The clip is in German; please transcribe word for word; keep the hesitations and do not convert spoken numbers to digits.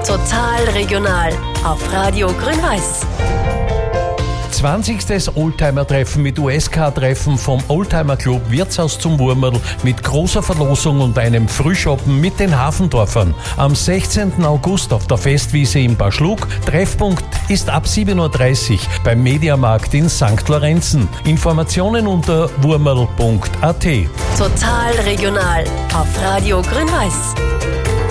Total regional auf Radio Grün-Weiß. zwanzigstes Oldtimer-Treffen mit U S-Car-Treffen vom Oldtimer-Club Wirtshaus zum Wurmerl mit großer Verlosung und einem Frühshoppen mit den Hafendorfern. Am sechzehnten August auf der Festwiese in Baschlug. Treffpunkt ist ab sieben Uhr dreißig beim Mediamarkt in Sankt Lorenzen. Informationen unter wurmerl punkt a t. Total regional auf Radio Grün-Weiß.